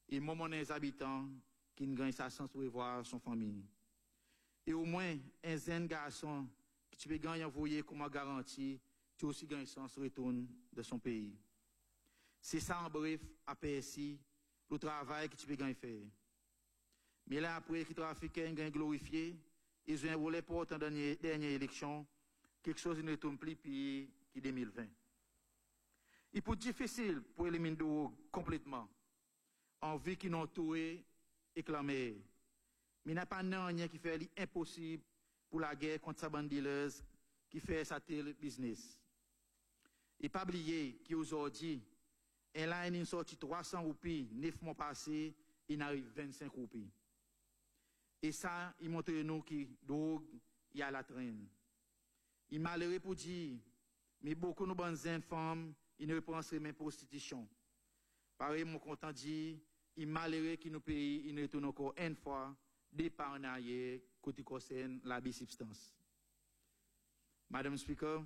et mon les habitants qui ne gagnent sa chance pour voir son famille. Et au moins, un jeune garçon qui tu peux gagner envoyer comme garantie, tu aussi gagnes chance retourne de son pays. C'est ça en bref, à PSI, le travail que tu peux gagner faire. Mais là, après que les trafiquants gagnent glorifié, ils ont un rôle important dans la dernière élection, quelque chose qui ne retourne plus puis qui 2020. Il peut être difficile pour éliminer complètement, en vue qu'ils n'ont tout et clamé. Mais il n'y a pas rien qui fait impossible pour la guerre contre sa bande dealers qui fait sa tel business. Et pas oublier qu'aujourd'hui, elle a une sortie 300 roupies, 9 mois passés, il arrive 25 roupies. Et ça, il montre nous qui drogue, il y a la traîne. Il m'a malheureux pour dire, mais beaucoup de bonnes femmes, ils ne reprennent même prostitution. Pareil, mon content dit, il m'a malheureux qui nous pays, il ne retourne encore une fois, départ en arrière, côté concerne la substance. Madame Speaker,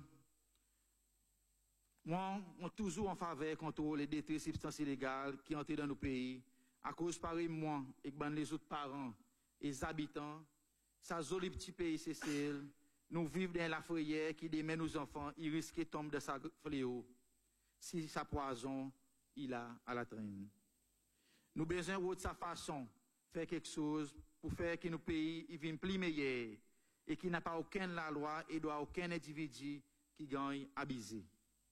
moi, je suis toujours en faveur contre les détruits substances illégales qui entrent dans nos pays, à cause pareil, moi, et les autres parents, et les habitants, ça joli petit pays, c'est celle, nous vivons dans la fourrière qui démène nos enfants, ils risquent de tomber de sa fléau. Si sa poison, il a à la traîne. Nous besoin de sa façon, faire quelque chose pour faire que nos pays viennent plus meilleurs et qu'il n'y a pas aucune la loi et doit aucun individu qui gagne à biser.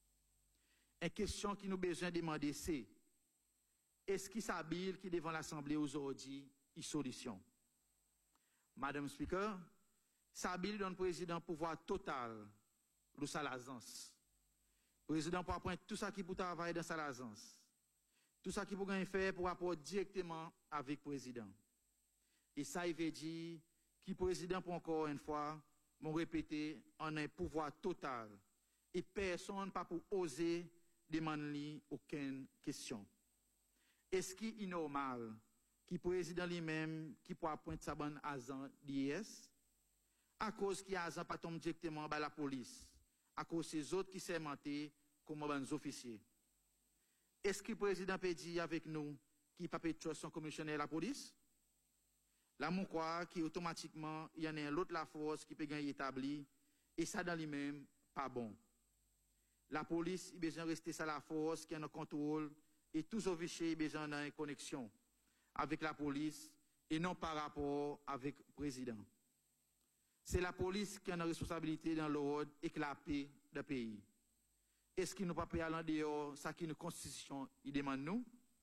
Une question qui nous besoin de demander, c'est est-ce qu'il s'habille qui devant l'Assemblée aujourd'hui une solution? Madame Speaker, s'habille donne le président pouvoir total de salazance. Le président peut apprendre tout ça qui peut travailler dans salazance. Tout ça qui peut faire pour apporter directement avec le président. Et ça, il veut dire que le président, pour encore une fois, m'ont répété, en a un pouvoir total. Et personne n'a pas pour oser demander aucune question. Est-ce qu'il est normal que le président lui-même, qui peut apprendre sa bonne agent d'IS, à cause qu'il y a agent pas tombe directement à la police, à cause des autres qui s'est menté comme des officiers? Est-ce que le président peut dire avec nous qu'il ne peut pas son commissionnaire de la police? Là, mon croit qu'automatiquement, il y en a l'autre la force qui peut gagner établi, et ça dans lui-même, pas bon. La police, il a besoin de rester ça la force qui a un contrôle, et tous les officiers, il a besoin d'une connexion avec la police, et non par rapport avec le président. C'est la police qui a une responsabilité dans l'ordre et la paix du pays. Est-ce qu'il nous pas payer à l'endroit, ça qui est une constitution, il demande nous?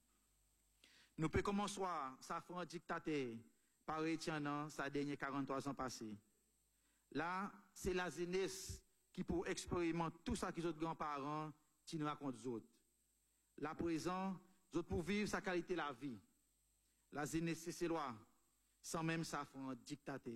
Nous pouvons commencer ça fait un dictateur, par éternel, sa dernière 43 ans passés. Là, c'est la jeunesse qui pour expérimenter tout ça que les autres grands-parents qui nous racontent aux autres. Là, présent, les autres pour vivre sa qualité de la vie. La jeunesse, c'est ses lois, sans même ça faire un dictateur.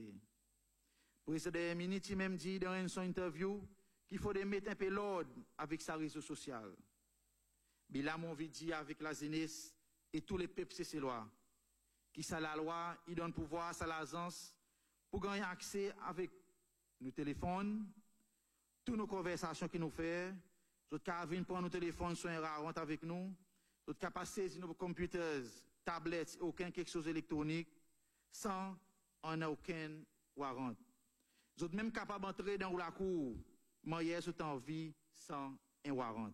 Le président Miniti même dit dans son interview qu'il faut mettre un peu l'ordre avec sa réseau social. Mais là, mon vie dit avec la jeunesse et tous les peuples, c'est ses lois. Qui ça la loi, il donne pouvoir à l'agence pour gagner accès avec nos téléphones, toutes nos conversations que nous faisons, notre cas venir prendre nos téléphones, soins rares avec nous, notre capacité de nos computers, tablettes, aucun quelque chose électronique, sans on n'a aucun warrant. Nous sommes même capables d'entrer dans la cour, marier sous en vie, sans un warrant.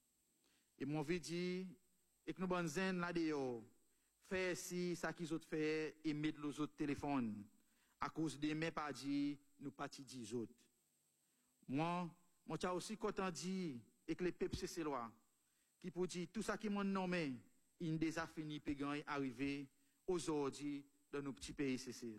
Et mon vie dit, et que nous bonnes zen là-dedans, faire si ça qu'ils ont fait et mettre les autres téléphones. À cause des mêmes pas dit, nous pas dit autres. Moi, j'ai aussi content dit, et que les peuples c'est ces lois, qui pour dire tout ça qui m'ont nommé, il déjà fini pour arriver aujourd'hui dans nos petits pays c'est.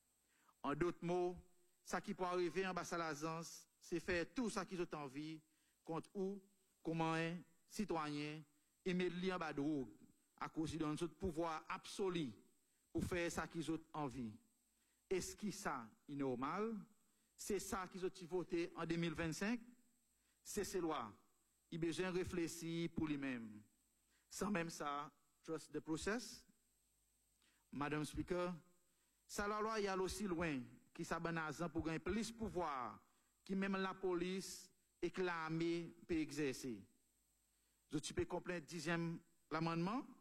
En d'autres mots, ça qui peut arriver en bas à l'agence, c'est faire tout ça qu'ils ont envie contre où, comment un citoyen, et mettre lui en bas de drogue, à cause de notre pouvoir absolu pour faire ça qu'ils ont envie. Est-ce que ça est normal? C'est ça qu'ils ont voté en 2025? C'est ces lois. Il a besoin de réfléchir pour lui-même. Sans même ça, trust the process. Madame Speaker, ça la loi y a aussi loin qui s'abanazant pour gagner plus de pouvoir que même la police et que l'armée peut exercer. Je peux comprendre le 10e l'amendement.